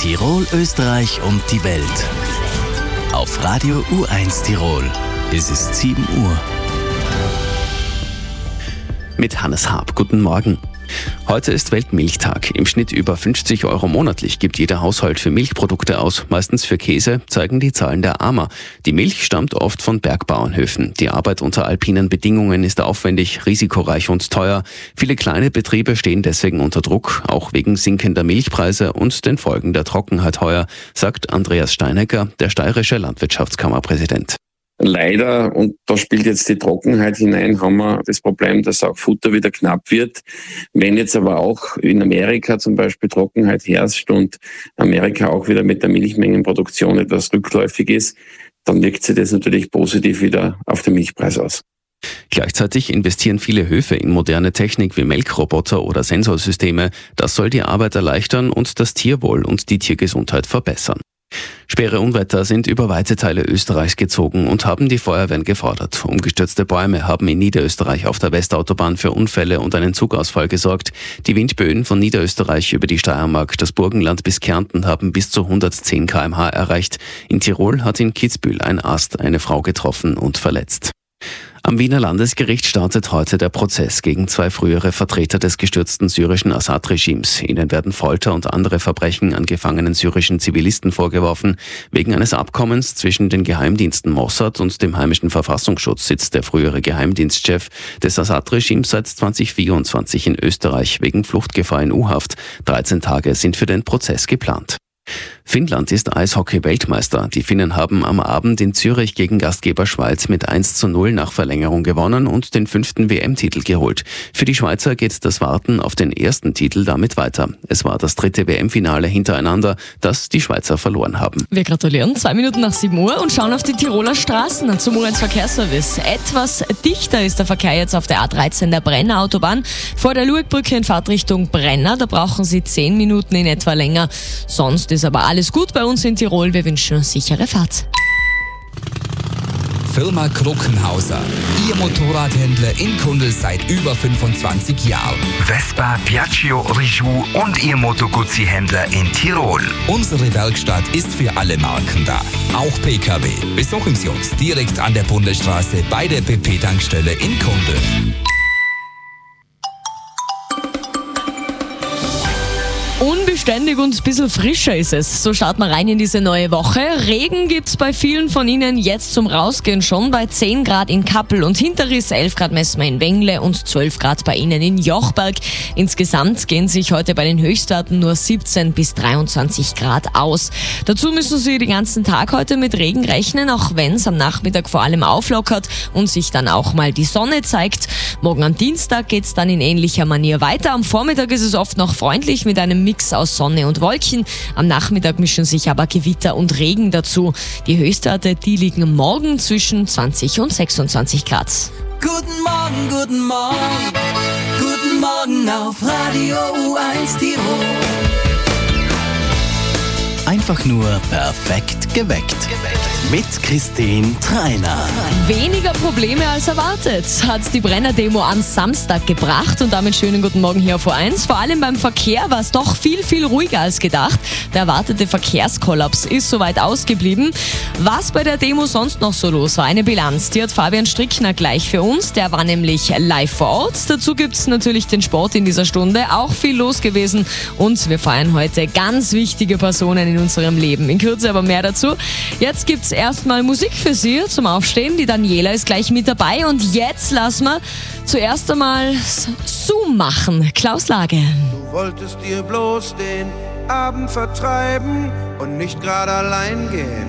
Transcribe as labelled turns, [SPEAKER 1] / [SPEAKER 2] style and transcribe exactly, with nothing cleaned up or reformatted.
[SPEAKER 1] Tirol, Österreich und die Welt. Auf Radio U eins Tirol. Es ist sieben Uhr.
[SPEAKER 2] Mit Hannes Haab. Guten Morgen. Heute ist Weltmilchtag. Im Schnitt über fünfzig Euro monatlich gibt jeder Haushalt für Milchprodukte aus, meistens für Käse, zeigen die Zahlen der A M A. Die Milch stammt oft von Bergbauernhöfen. Die Arbeit unter alpinen Bedingungen ist aufwendig, risikoreich und teuer. Viele kleine Betriebe stehen deswegen unter Druck, auch wegen sinkender Milchpreise und den Folgen der Trockenheit heuer, sagt Andreas Steinecker, der steirische Landwirtschaftskammerpräsident.
[SPEAKER 3] Leider, und da spielt jetzt die Trockenheit hinein, haben wir das Problem, dass auch Futter wieder knapp wird. Wenn jetzt aber auch in Amerika zum Beispiel Trockenheit herrscht und Amerika auch wieder mit der Milchmengenproduktion etwas rückläufig ist, dann wirkt sich das natürlich positiv wieder auf den Milchpreis aus.
[SPEAKER 2] Gleichzeitig investieren viele Höfe in moderne Technik wie Melkroboter oder Sensorsysteme. Das soll die Arbeit erleichtern und das Tierwohl und die Tiergesundheit verbessern. Schwere Unwetter sind über weite Teile Österreichs gezogen und haben die Feuerwehren gefordert. Umgestürzte Bäume haben in Niederösterreich auf der Westautobahn für Unfälle und einen Zugausfall gesorgt. Die Windböen von Niederösterreich über die Steiermark, das Burgenland bis Kärnten haben bis zu hundertzehn Kilometer pro Stunde erreicht. In Tirol hat in Kitzbühel ein Ast eine Frau getroffen und verletzt. Am Wiener Landesgericht startet heute der Prozess gegen zwei frühere Vertreter des gestürzten syrischen Assad-Regimes. Ihnen werden Folter und andere Verbrechen an gefangenen syrischen Zivilisten vorgeworfen. Wegen eines Abkommens zwischen den Geheimdiensten Mossad und dem heimischen Verfassungsschutz sitzt der frühere Geheimdienstchef des Assad-Regimes seit zweitausendvierundzwanzig in Österreich wegen Fluchtgefahr in U-Haft. dreizehn Tage sind für den Prozess geplant. Finnland ist Eishockey-Weltmeister. Die Finnen haben am Abend in Zürich gegen Gastgeber Schweiz mit eins zu null nach Verlängerung gewonnen und den fünften W M-Titel geholt. Für die Schweizer geht das Warten auf den ersten Titel damit weiter. Es war das dritte W M-Finale hintereinander, das die Schweizer verloren haben.
[SPEAKER 4] Wir gratulieren. Zwei Minuten nach sieben Uhr und schauen auf die Tiroler Straßen zum U eins Verkehrsservice. Etwas dichter ist der Verkehr jetzt auf der A dreizehn der Brenner Autobahn. Vor der Luegbrücke in Fahrtrichtung Brenner, da brauchen Sie zehn Minuten in etwa länger. Sonst ist aber alles gut bei uns in Tirol. Wir wünschen sichere Fahrt.
[SPEAKER 5] Firma Kruckenhauser. Ihr Motorradhändler in Kundl seit über fünfundzwanzig Jahren.
[SPEAKER 6] Vespa, Piaggio, Rijou und Ihr Moto Guzzi-Händler in Tirol.
[SPEAKER 5] Unsere Werkstatt ist für alle Marken da. Auch P K W. Besuchen Sie uns direkt an der Bundesstraße bei der B P-Tankstelle in Kundl.
[SPEAKER 4] Unbeständig und ein bisschen frischer ist es. So starten wir rein in diese neue Woche. Regen gibt's bei vielen von Ihnen jetzt zum Rausgehen schon. Bei zehn Grad in Kappel und Hinterriss, elf Grad messen wir in Wengle und zwölf Grad bei Ihnen in Jochberg. Insgesamt gehen sich heute bei den Höchstwerten nur siebzehn bis dreiundzwanzig Grad aus. Dazu müssen Sie den ganzen Tag heute mit Regen rechnen, auch wenn es am Nachmittag vor allem auflockert und sich dann auch mal die Sonne zeigt. Morgen am Dienstag geht's dann in ähnlicher Manier weiter. Am Vormittag ist es oft noch freundlich mit einem Mix aus Sonne und Wolken. Am Nachmittag mischen sich aber Gewitter und Regen dazu. Die Höchstwerte, die liegen morgen zwischen zwanzig und sechsundzwanzig Grad.
[SPEAKER 7] Guten Morgen, guten Morgen, guten Morgen auf Radio U eins Tirol.
[SPEAKER 1] Einfach nur perfekt geweckt. Mit Christine Treiner.
[SPEAKER 4] Weniger Probleme als erwartet hat die Brenner-Demo am Samstag gebracht und damit schönen guten Morgen hier auf U eins. Vor allem beim Verkehr war es doch viel, viel ruhiger als gedacht. Der erwartete Verkehrskollaps ist soweit ausgeblieben. Was bei der Demo sonst noch so los war, eine Bilanz, die hat Fabian Strickner gleich für uns. Der war nämlich live vor Ort. Dazu gibt es natürlich den Sport in dieser Stunde. Auch viel los gewesen und wir feiern heute ganz wichtige Personen in unserem Leben. In Kürze aber mehr dazu. Jetzt gibt's erstmal Musik für Sie zum Aufstehen. Die Daniela ist gleich mit dabei und jetzt lassen wir zuerst einmal Zoom machen. Klaus Lage.
[SPEAKER 8] Du wolltest dir bloß den Abend vertreiben und nicht gerade allein gehen.